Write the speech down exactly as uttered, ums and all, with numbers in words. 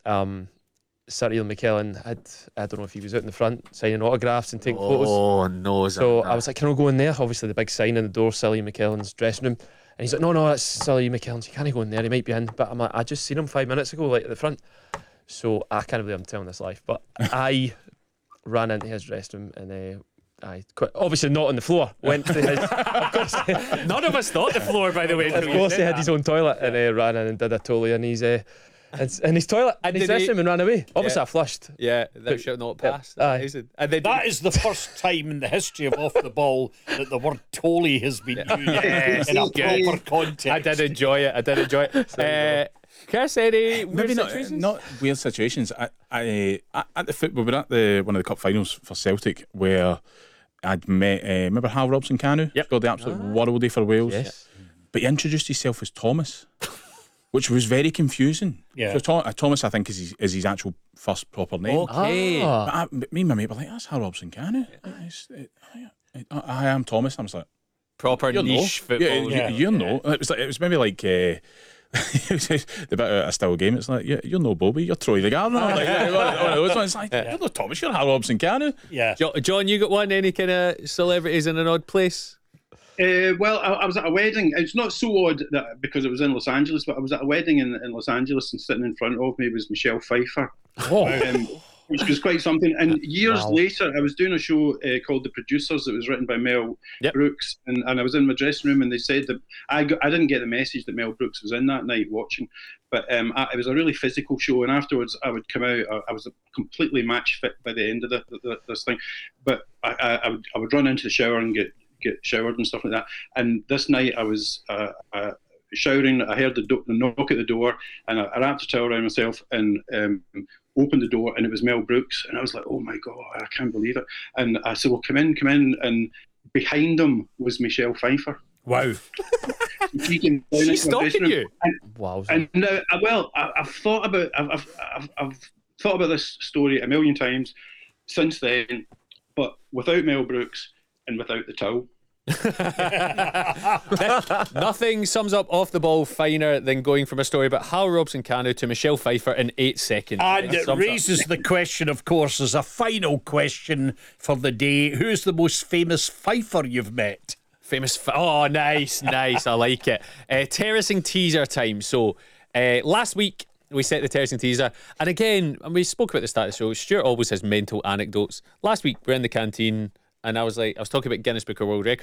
um, Sir Ian McKellen had, I don't know if he was out in the front signing autographs and taking oh, photos. Oh no! So that? I was like, can I go in there? Obviously the big sign in the door, Sir Ian McKellen's dressing room. And he's like, no, no, that's Sir Ian McKellen's. You can't go in there, he might be in. But I'm like, I just seen him five minutes ago, like at the front. So I can't believe I'm telling this life. But I ran into his dressing room and uh, I quite, obviously not on the floor. Went to his. Of course, none of us thought the floor, by the way. Of course, he had his own toilet and uh, ran in and did a totally in his uh, in his toilet and his dressing room and ran away. Obviously, Yeah. I flushed. Yeah, that shall not pass. Aye. Amazing. And then That is the first time in the history of Off the Ball that the word Tolly has been used Yes, in a good. proper context. I did enjoy it. I did enjoy it. Uh, Chris, any weird Maybe not, situations? not weird situations. I, I, at the football, we were at the one of the cup finals for Celtic where I'd met. Uh, remember Hal Robson Canu? Yep. Scored the absolute worldie for Wales. Yes. But he introduced himself as Thomas, which was very confusing. Yeah. So Tho- uh, Thomas, I think, is his, is his actual first proper name. Okay. Ah. But, I, but me and my mate were like, "That's Hal Robson Canu." It's- it- I, I, I am Thomas. I was like, Proper "You know, niche football. yeah, you, you know." It was like, it was maybe like. Uh, the bit of a still game, it's like, yeah, you're no Bobby, you're Troy the Gardener. Like, yeah, one of those ones. It's like, you're no Thomas, you're Hal Robson Canu. Yeah. Jo- John, you got one? Any kind of celebrities in an odd place? Uh, well, I, I was at a wedding. It's not so odd that because it was in Los Angeles, but I was at a wedding in, in Los Angeles, and sitting in front of me was Michelle Pfeiffer, um, which was quite something. And years Wow. later, I was doing a show uh, called The Producers. It was written by Mel Yep. Brooks, and, and I was in my dressing room, and they said that I got, I didn't get the message that Mel Brooks was in that night watching, but um, I, it was a really physical show. And afterwards, I would come out. I, I was completely match fit by the end of the, the, this thing, but I, I, I would I would run into the shower and get. get showered and stuff like that. And this night I was uh, uh, showering. I heard the, do- the knock at the door, and I, I wrapped a towel around myself and um, opened the door, and it was Mel Brooks. And I was like, "Oh my god, I can't believe it!" And I said, "Well, come in, come in." And behind him was Michelle Pfeiffer. Wow. She came down She's into my stalking dressing room. you? And, Wow. and now, uh, well, I, I've thought about, I've, I've, I've, I've thought about this story a million times since then, but without Mel Brooks and without the towel. Nothing sums up Off the Ball finer than going from a story about Hal Robson Canu to Michelle Pfeiffer in eight seconds. And That it sums up- raises the question, of course, as a final question for the day. Who's the most famous Pfeiffer you've met? Famous. F- oh, nice, nice. I like it. Uh, terracing teaser time. So uh, last week we set the terracing teaser, and again, and we spoke about the start of the show. Stuart always has mental anecdotes. Last week we're in the canteen, and I was like, I was talking about Guinness Book of World Records.